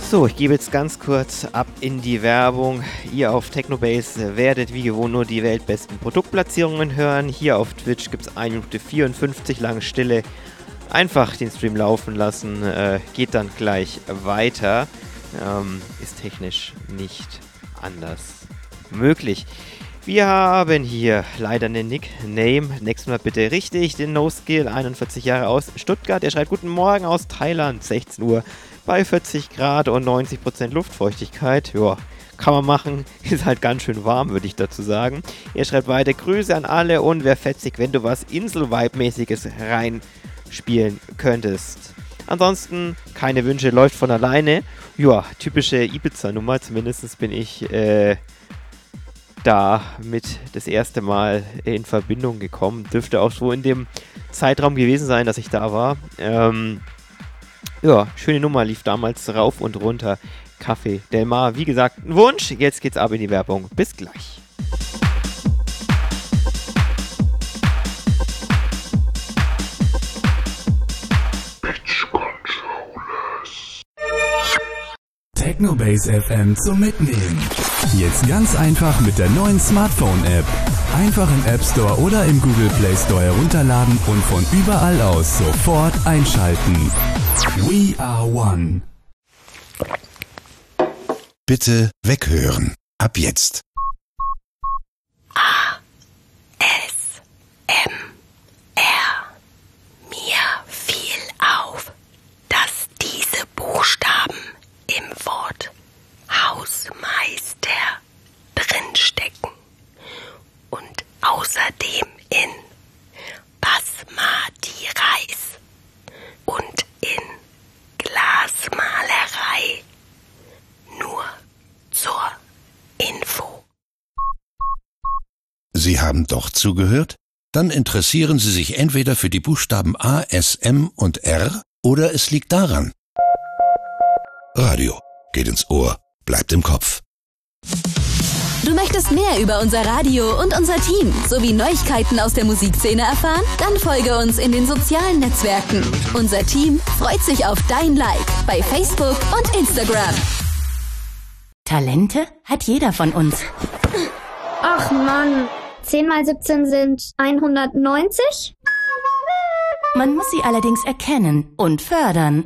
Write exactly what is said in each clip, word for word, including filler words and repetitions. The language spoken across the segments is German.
So, ich gebe jetzt ganz kurz ab in die Werbung. Ihr auf Technobase werdet wie gewohnt nur die weltbesten Produktplatzierungen hören. Hier auf Twitch gibt es eine Minute vierundfünfzig lange Stille. Einfach den Stream laufen lassen, äh, geht dann gleich weiter. Ähm, ist technisch nicht anders möglich. Wir haben hier leider einen Nickname. Nächstes Mal bitte richtig. Den No-Skill, einundvierzig Jahre aus Stuttgart. Er schreibt: Guten Morgen aus Thailand, sechzehn Uhr. Bei vierzig Grad und neunzig Prozent Luftfeuchtigkeit. Ja, kann man machen. Ist halt ganz schön warm, würde ich dazu sagen. Er schreibt weiter: Grüße an alle und wäre fetzig, wenn du was Insel-Vibe-mäßiges reinspielen könntest. Ansonsten keine Wünsche, läuft von alleine. Ja, typische Ibiza-Nummer. Zumindest bin ich äh, da mit das erste Mal in Verbindung gekommen. Dürfte auch so in dem Zeitraum gewesen sein, dass ich da war. Ähm, ja, schöne Nummer, lief damals rauf und runter. Café Del Mar, wie gesagt, ein Wunsch. Jetzt geht's ab in die Werbung. Bis gleich. Technobase F M zum Mitnehmen. Jetzt ganz einfach mit der neuen Smartphone-App. Einfach im App Store oder im Google Play Store herunterladen und von überall aus sofort einschalten. We are one. Bitte weghören. Ab jetzt. A. S. M. R. Mir fiel auf, dass diese Buchstaben im Wort Hausmeister drinstecken und außerdem in Basmati Reis und in Glasmalerei. Nur zur Info. Sie haben doch zugehört? Dann interessieren Sie sich entweder für die Buchstaben A, S, M und R oder es liegt daran. Radio geht ins Ohr, bleibt im Kopf. Du möchtest mehr über unser Radio und unser Team sowie Neuigkeiten aus der Musikszene erfahren? Dann folge uns in den sozialen Netzwerken. Unser Team freut sich auf dein Like bei Facebook und Instagram. Talente hat jeder von uns. Ach Mann, zehn mal siebzehn sind hundertneunzig? Man muss sie allerdings erkennen und fördern.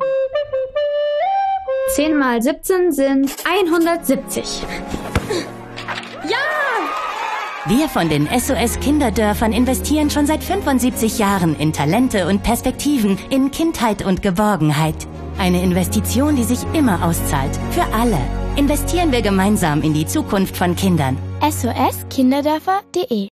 zehn mal siebzehn sind hundertsiebzig. Ja! Wir von den S O S Kinderdörfern investieren schon seit fünfundsiebzig Jahren in Talente und Perspektiven, in Kindheit und Geborgenheit. Eine Investition, die sich immer auszahlt. Für alle. Investieren wir gemeinsam in die Zukunft von Kindern. S O S Kinderdörfer punkt de